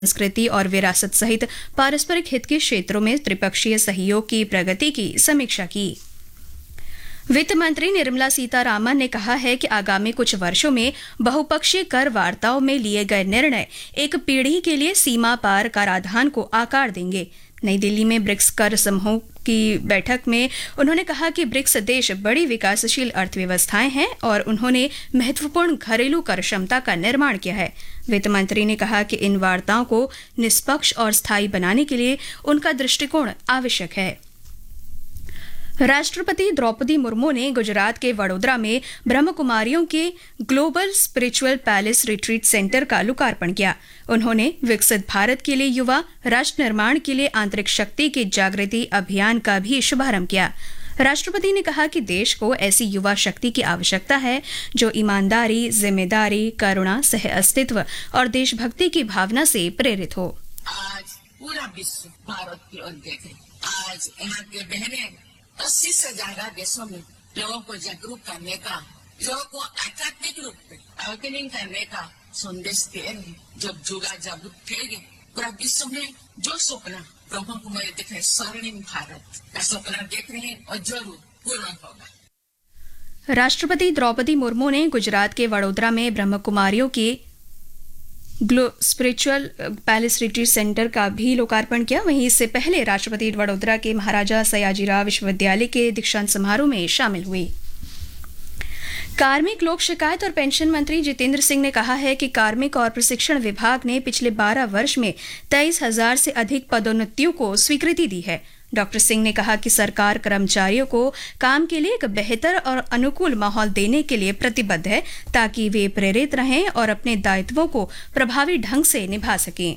संस्कृति और विरासत सहित पारस्परिक हित के क्षेत्रों में त्रिपक्षीय सहयोग की प्रगति की समीक्षा की। वित्त मंत्री निर्मला सीतारामन ने कहा है कि आगामी कुछ वर्षों में बहुपक्षीय कर वार्ताओं में लिए गए निर्णय एक पीढ़ी के लिए सीमा पार कराधान को आकार देंगे। नई दिल्ली में ब्रिक्स कर समूह की बैठक में उन्होंने कहा कि ब्रिक्स देश बड़ी विकासशील अर्थव्यवस्थाएं हैं और उन्होंने महत्वपूर्ण घरेलू कर क्षमता का निर्माण किया है। वित्त मंत्री ने कहा कि इन वार्ताओं को निष्पक्ष और स्थायी बनाने के लिए उनका दृष्टिकोण आवश्यक है। राष्ट्रपति द्रौपदी मुर्मू ने गुजरात के वडोदरा में ब्रह्मकुमारियों के global spiritual palace retreat centre का लोकार्पण किया। उन्होंने विकसित भारत के लिए युवा राष्ट्र निर्माण के लिए आंतरिक शक्ति के जागृति अभियान का भी शुभारंभ किया। राष्ट्रपति ने कहा कि देश को ऐसी युवा शक्ति की आवश्यकता है जो ईमानदारी, जिम्मेदारी, करुणा, सह अस्तित्व और देशभक्ति की भावना से प्रेरित हो। आज पूरा विश्व भारत की ओर देखे। आज यहाँ के बहनें 80 से ज्यादा देशों में लोगों को जागरूक करने का, लोगों को आध्यात्मिक रूप में अवेकनिंग करने का संदेश दे रहे हैं। जब जुगा जागरूक ठेगे पूरा विश्व में जो सपना ब्रह्म कुमारी देख रहे, स्वर्णिम भारत का सपना देख रहे हैं और जरूर पूर्ण होगा। राष्ट्रपति द्रौपदी मुर्मू ने गुजरात के वडोदरा में ब्रह्म कुमारियों के स्पिरिचुअल पैलेस रिट्रीट सेंटर का भी लोकार्पण किया। वहीं इससे पहले राष्ट्रपति वडोदरा के महाराजा सयाजीराव विश्वविद्यालय के दीक्षांत समारोह में शामिल हुई। कार्मिक, लोक शिकायत और पेंशन मंत्री जितेंद्र सिंह ने कहा है कि कार्मिक और प्रशिक्षण विभाग ने पिछले 12 वर्ष में 23,000 से अधिक पदोन्नतियों को स्वीकृति दी है। डॉक्टर सिंह ने कहा कि सरकार कर्मचारियों को काम के लिए एक बेहतर और अनुकूल माहौल देने के लिए प्रतिबद्ध है ताकि वे प्रेरित रहें और अपने दायित्वों को प्रभावी ढंग से निभा सकें।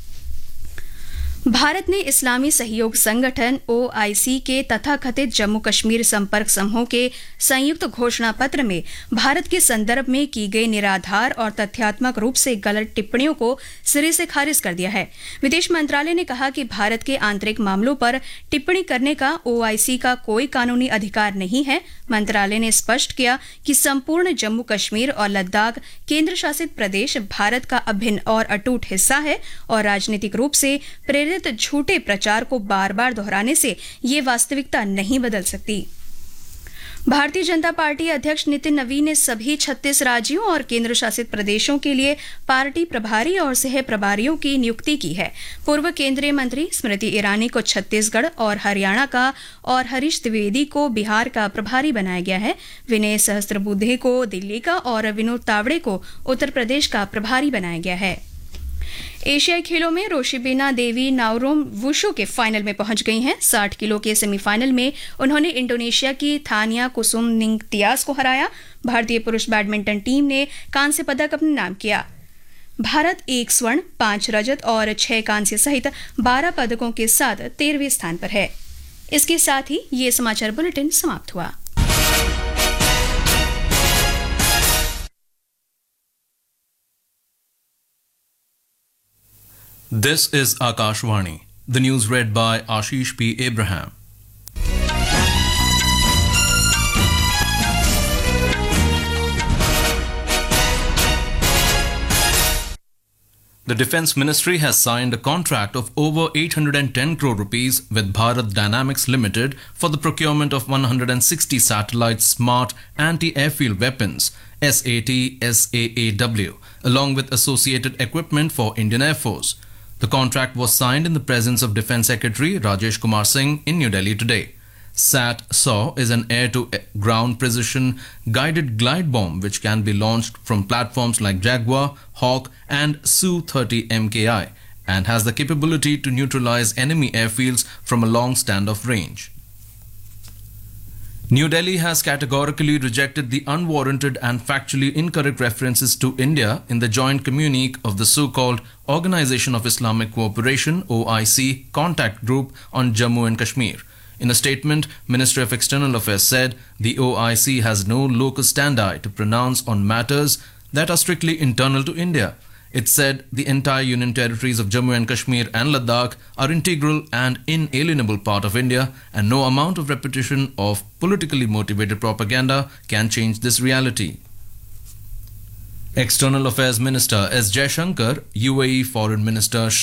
भारत ने इस्लामी सहयोग संगठन OIC के तथाकथित जम्मू कश्मीर संपर्क समूह के संयुक्त घोषणा पत्र में भारत के संदर्भ में की गई निराधार और तथ्यात्मक रूप से गलत टिप्पणियों को सिरे से खारिज कर दिया है। विदेश मंत्रालय ने कहा कि भारत के आंतरिक मामलों पर टिप्पणी करने का OIC का कोई कानूनी अधिकार नहीं है। मंत्रालय ने स्पष्ट किया कि संपूर्ण जम्मू कश्मीर और लद्दाख केंद्र शासित प्रदेश भारत का अभिन्न और अटूट हिस्सा है और राजनीतिक रूप से प्रेरित झूठे प्रचार को बार बार दोहराने से ये वास्तविकता नहीं बदल सकती। भारतीय जनता पार्टी अध्यक्ष नितिन नवीन ने सभी 36 राज्यों और केंद्र शासित प्रदेशों के लिए पार्टी प्रभारी और सह प्रभारियों की नियुक्ति की है। पूर्व केंद्रीय मंत्री स्मृति ईरानी को छत्तीसगढ़ और हरियाणा का और हरीश द्विवेदी को बिहार का प्रभारी बनाया गया है। विनय सहस्त्रबुद्धे को दिल्ली का और विनोद तावड़े को उत्तर प्रदेश का प्रभारी बनाया गया है। एशियाई खेलों में रोशिबिना देवी नाओरोम वुशु के फाइनल में पहुंच गई हैं। 60 किलो के सेमीफाइनल में उन्होंने इंडोनेशिया की थानिया कुसुमनिंगतियास को हराया। भारतीय पुरुष बैडमिंटन टीम ने कांस्य पदक अपने नाम किया। भारत 1 स्वर्ण, 5 रजत और 6 कांस्य सहित 12 पदकों के साथ 13वें स्थान पर है। इसके साथ ही ये समाचार बुलेटिन समाप्त हुआ। This is Akashvani. The news read by Ashish P. Abraham. The Defence Ministry has signed a contract of over 810 crore rupees with Bharat Dynamics Limited for the procurement of 160 satellite smart anti-airfield weapons SAT-SAAW along with associated equipment for Indian Air Force. The contract was signed in the presence of Defence Secretary Rajesh Kumar Singh in New Delhi today. SAT-SAW is an air-to-ground precision guided glide bomb which can be launched from platforms like Jaguar, Hawk and Su-30 MKI and has the capability to neutralize enemy airfields from a long standoff range. New Delhi has categorically rejected the unwarranted and factually incorrect references to India in the joint communique of the so-called Organization of Islamic Cooperation (OIC) contact group on Jammu and Kashmir. In a statement, Ministry of External Affairs said the OIC has no locus standi to pronounce on matters that are strictly internal to India. It said the entire union territories of Jammu and Kashmir and Ladakh are integral and inalienable part of India, and no amount of repetition of politically motivated propaganda can change this reality. External Affairs Minister S. Jaishankar, UAE Foreign Minister